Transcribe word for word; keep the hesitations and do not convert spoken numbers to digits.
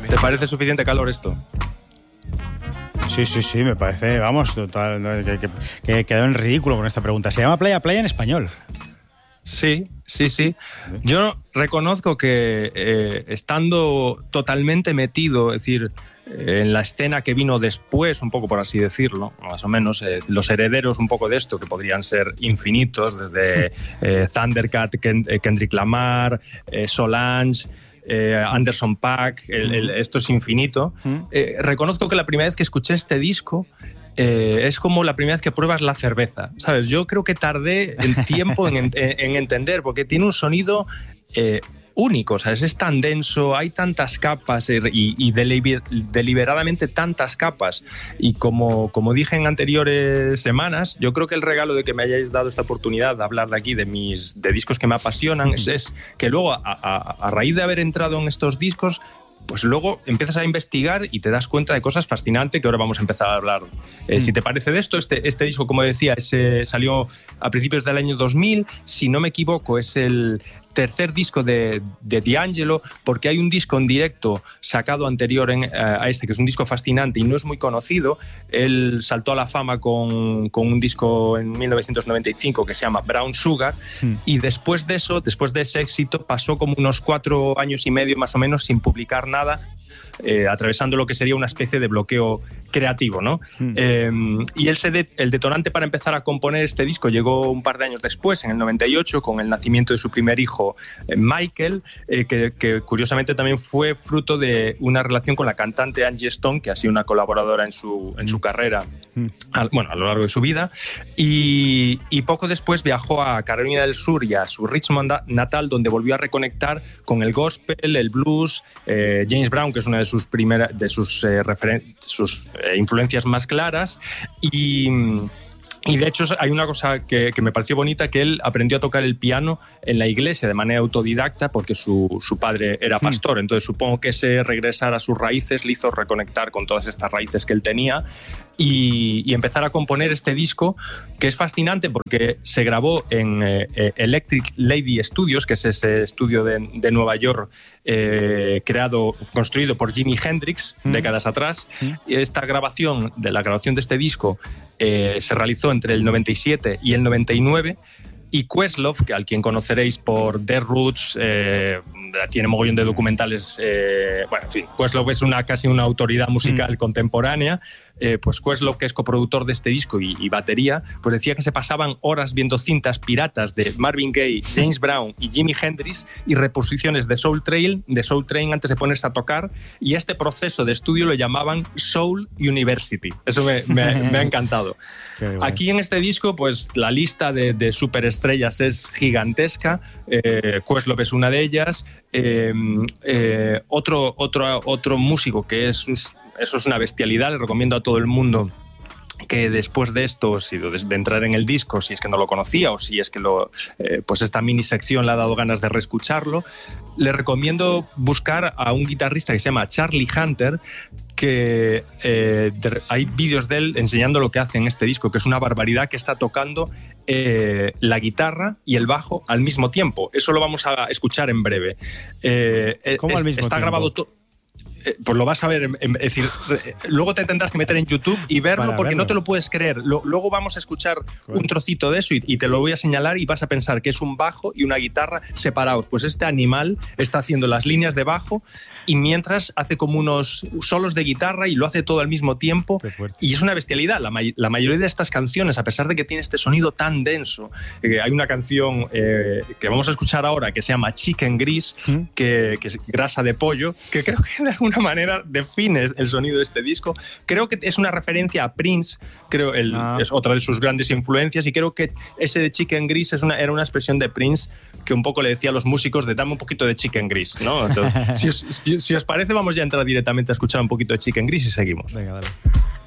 ¿Te parece suficiente calor esto? Sí, sí, sí, me parece, vamos, total, que, que, que quedó en ridículo con esta pregunta. Se llama Playa Playa en español. Sí, sí, sí. Yo reconozco que eh, estando totalmente metido, es decir, eh, en la escena que vino después, un poco por así decirlo, más o menos, eh, los herederos un poco de esto, que podrían ser infinitos, desde eh, Thundercat, Ken, eh, Kendrick Lamar, eh, Solange, eh, Anderson .Paak, el, el, esto es infinito. Eh, reconozco que la primera vez que escuché este disco, Eh, es como la primera vez que pruebas la cerveza, ¿sabes? Yo creo que tardé el tiempo en, en, en entender, porque tiene un sonido eh, único, ¿sabes? Es tan denso, hay tantas capas y, y deliber, deliberadamente tantas capas. Y como, como dije en anteriores semanas, yo creo que el regalo de que me hayáis dado esta oportunidad de hablar de aquí, de mis de discos que me apasionan, es, es que luego, a, a, a raíz de haber entrado en estos discos, pues luego empiezas a investigar y te das cuenta de cosas fascinantes que ahora vamos a empezar a hablar. Eh, mm. Si te parece de esto, este, este disco, como decía, ese salió a principios del año dos mil, si no me equivoco, es el tercer disco de, de D'Angelo, porque hay un disco en directo sacado anterior en, a este, que es un disco fascinante y no es muy conocido. Él saltó a la fama con, con un disco en mil novecientos noventa y cinco que se llama Brown Sugar, mm. y después de eso, después de ese éxito, pasó como unos cuatro años y medio más o menos sin publicar nada, eh, atravesando lo que sería una especie de bloqueo creativo, ¿no? Mm. Eh, y él se de, el detonante para empezar a componer este disco llegó un par de años después, en el noventa y ocho, con el nacimiento de su primer hijo, Michael, eh, que, que curiosamente también fue fruto de una relación con la cantante Angie Stone, que ha sido una colaboradora en su, en su carrera, a, bueno, a lo largo de su vida, y, y poco después viajó a Carolina del Sur y a su Richmond natal, donde volvió a reconectar con el gospel, el blues, eh, James Brown, que es una de sus primeras, de sus, eh, referen- sus eh, influencias más claras, y... Y de hecho hay una cosa que, que me pareció bonita, que él aprendió a tocar el piano en la iglesia de manera autodidacta porque su, su padre era pastor. Entonces supongo que ese regresar a sus raíces le hizo reconectar con todas estas raíces que él tenía y, y empezar a componer este disco, que es fascinante porque se grabó en eh, Electric Lady Studios, que es ese estudio de, de Nueva York, eh, creado, construido por Jimi Hendrix mm. décadas atrás. Mm. Y esta grabación, de la grabación de este disco, eh, se realizó entre el noventa y siete y el noventa y nueve, y Questlove, que al quien conoceréis por The Roots, eh, tiene mogollón de documentales, eh, bueno, en fin, Questlove es una, casi una autoridad musical mm. contemporánea, eh, pues Questlove, que es coproductor de este disco y, y batería, pues decía que se pasaban horas viendo cintas piratas de Marvin Gaye, James Brown y Jimi Hendrix y reposiciones de Soul Train, de Soul Train antes de ponerse a tocar, y este proceso de estudio lo llamaban Soul University. Eso me, me, me ha encantado. Aquí en este disco, pues la lista de, de superestrellas es gigantesca. eh, Questlove es una de ellas. Eh, eh, otro, otro, otro músico que es, eso es una bestialidad, le recomiendo a todo el mundo que después de esto, si de, de entrar en el disco, si es que no lo conocía o si es que lo, eh, pues esta mini sección le ha dado ganas de reescucharlo, le recomiendo buscar a un guitarrista que se llama Charlie Hunter, que eh, de, hay vídeos de él enseñando lo que hace en este disco, que es una barbaridad, que está tocando eh, la guitarra y el bajo al mismo tiempo. Eso lo vamos a escuchar en breve. Eh, ¿Cómo es, al mismo está tiempo? grabado todo. Pues lo vas a ver, es decir, luego te tendrás que meter en YouTube y verlo Para porque verlo. no te lo puedes creer. Luego vamos a escuchar bueno. un trocito de eso y, y te lo voy a señalar y vas a pensar que es un bajo y una guitarra separados. Pues este animal está haciendo las líneas de bajo y mientras hace como unos solos de guitarra y lo hace todo al mismo tiempo y es una bestialidad. La, may- la mayoría de estas canciones, a pesar de que tiene este sonido tan denso, eh, hay una canción eh, que vamos a escuchar ahora que se llama Chicken Grease, ¿Mm? que, que es grasa de pollo, que creo que de alguna manera define el sonido de este disco. Creo que es una referencia a Prince, creo el, ah. es otra de sus grandes influencias, y creo que ese de Chicken Grease es una, era una expresión de Prince que un poco le decía a los músicos de dame un poquito de Chicken Grease, ¿no? Entonces, si, os, si, si os parece, vamos ya a entrar directamente a escuchar un poquito de Chicken Grease y seguimos. Venga, dale.